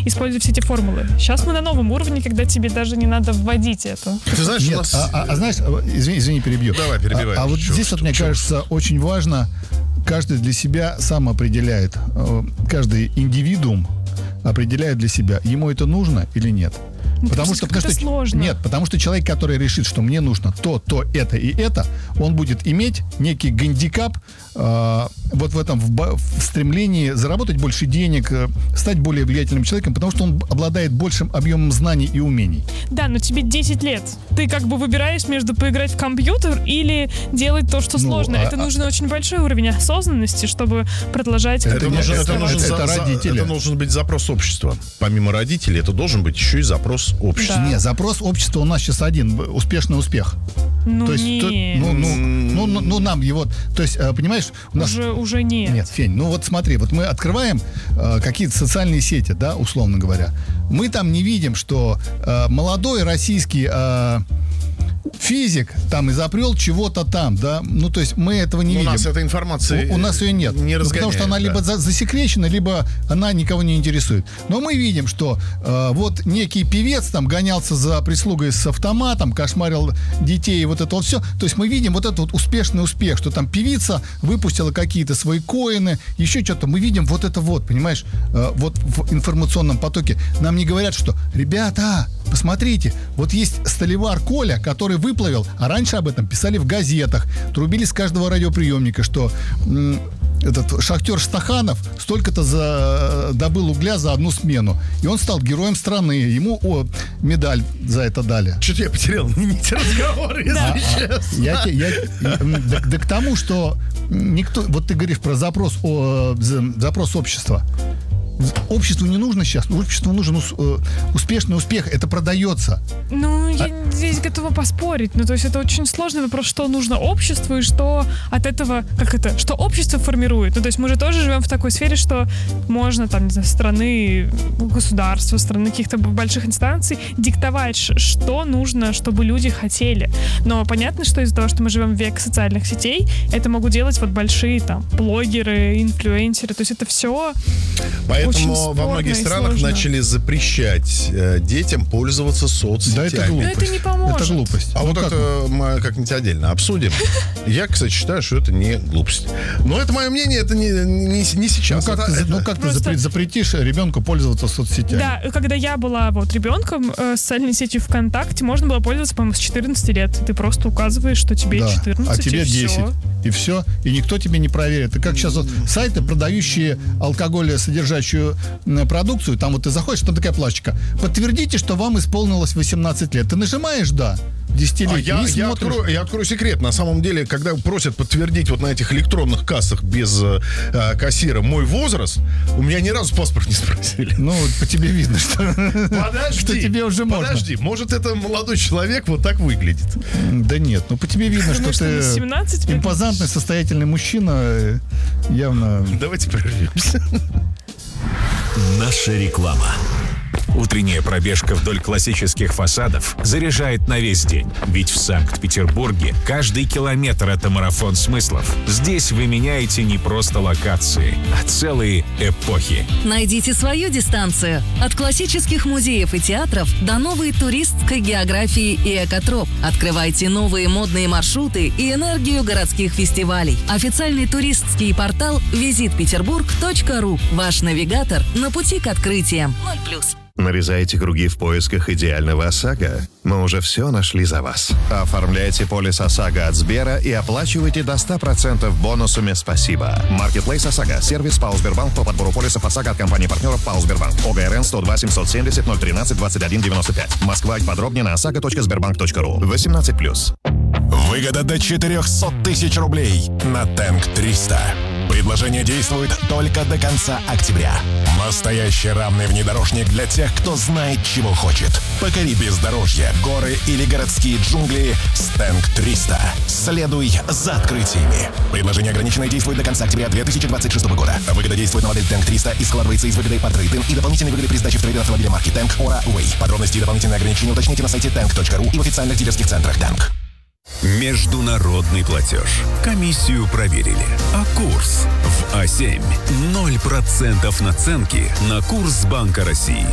используя все эти формулы. Сейчас мы на новом уровне, когда тебе даже не надо вводить это. Ты знаешь, нет, знаешь, извини, перебью. Давай, перебивай. Вот здесь, мне кажется, очень важно, каждый для себя сам определяет, каждый индивидуум определяет для себя, ему это нужно или нет. Потому что сложно. Нет, потому что человек, который решит, что мне нужно то, это и это, он будет иметь некий гандикап вот в этом в стремлении заработать больше денег, стать более влиятельным человеком, потому что он обладает большим объемом знаний и умений. Да, но тебе 10 лет. Ты как бы выбираешь между поиграть в компьютер или делать то, что сложно. Это нужен очень большой уровень осознанности, чтобы продолжать... Это должен быть запрос общества. Помимо родителей, это должен быть еще и запрос общества. Да. Нет, запрос общества у нас сейчас один. Успешный успех. Ну, то есть, нет. Нам его... То есть, понимаешь, у нас... Уже нет. Нет, Фень, ну вот смотри, вот мы открываем какие-то социальные сети, да, условно говоря. Мы там не видим, что молодой российский физик там изобрел чего-то там, да, ну то есть мы этого не видим. У нас этой информации у нас ее нет. Не потому что она либо засекречена, либо она никого не интересует. Но мы видим, что вот некий певец там гонялся за прислугой с автоматом, кошмарил детей, и вот это вот все. То есть мы видим вот этот вот успешный успех, что там певица выпустила какие-то свои коины, еще что-то. Мы видим вот это вот, понимаешь, вот в информационном потоке. Нам не говорят, что, ребята, посмотрите, вот есть столевар Коля, который выплавил, а раньше об этом писали в газетах, трубили с каждого радиоприемника, что этот шахтер Стаханов столько-то добыл угля за одну смену. И он стал героем страны. Ему медаль за это дали. Что-то я потерял нить разговора, если честно. Да к тому, что никто... Вот ты говоришь про запрос общества. Обществу не нужно сейчас, обществу нужен успешный успех, это продается. Ну, я здесь готова поспорить. Ну, то есть это очень сложный вопрос, что нужно обществу и что от этого, что общество формирует. Ну, то есть мы же тоже живем в такой сфере, что можно там, не знаю, страны, государства, страны каких-то больших инстанций диктовать, что нужно, чтобы люди хотели. Но понятно, что из-за того, что мы живем в век социальных сетей, это могут делать вот большие там блогеры, инфлюенсеры. То есть это все... Поэтому во многих странах начали запрещать детям пользоваться соцсетями. Да, это глупость. Но это не поможет. Это глупость. А вот это мы как-нибудь отдельно обсудим. Я, кстати, считаю, что это не глупость. Но это мое мнение, это не сейчас. Как ты запретишь ребенку пользоваться соцсетями? Да, когда я была вот ребенком, социальной сетью ВКонтакте можно было пользоваться, по-моему, с 14 лет. Ты просто указываешь, что тебе 14, а тебе и 10. все. И все. И никто тебе не проверит. И как сейчас вот сайты, продающие алкоголь, содержащую продукцию, там вот ты заходишь, там такая плашечка. Подтвердите, что вам исполнилось 18 лет. Ты нажимаешь «да». Я открою секрет. На самом деле, когда просят подтвердить вот на этих электронных кассах без кассира мой возраст, у меня ни разу паспорт не спросили. Ну, по тебе видно, что тебе уже можно. Подожди, может, это молодой человек вот так выглядит? Да нет, ну по тебе видно, что ты импозантный, состоятельный мужчина, явно... Давайте прервемся. Наша реклама. Утренняя пробежка вдоль классических фасадов заряжает на весь день. Ведь в Санкт-Петербурге каждый километр — это марафон смыслов. Здесь вы меняете не просто локации, а целые эпохи. Найдите свою дистанцию. От классических музеев и театров до новой туристской географии и экотроп. Открывайте новые модные маршруты и энергию городских фестивалей. Официальный туристский портал visitpeterburg.ru. Ваш навигатор на пути к открытиям. 0+. Нарезаете круги в поисках идеального ОСАГО? Мы уже все нашли за вас. Оформляйте полис ОСАГО от Сбера и оплачивайте до 100% бонусами «Спасибо». Marketplace ОСАГО. Сервис ПАО «Сбербанк» по подбору полисов ОСАГО от компании-партнеров ПАО «Сбербанк». ОГРН 102-770-013-21-95. Москва. Подробнее на osago.sberbank.ru. 18+. Выгода до 400 тысяч рублей на Тэнк 300. Предложение действует только до конца октября. Настоящий равный внедорожник для тех, кто знает, чего хочет. Покори бездорожье, горы или городские джунгли с Тэнк 300. Следуй за открытиями. Предложение ограниченное, действует до конца октября 2026 года. Выгода действует на модель Тэнк 300 и складывается из выгоды по трейд-ин и дополнительной выгоды при сдаче в трейд автомобиля марки Тэнк Ора Way. Подробности и дополнительные ограничения уточните на сайте tank.ru и в официальных дилерских центрах Тэнк. Международный платеж. Комиссию проверили. А курс в А7. 0% наценки на курс Банка России.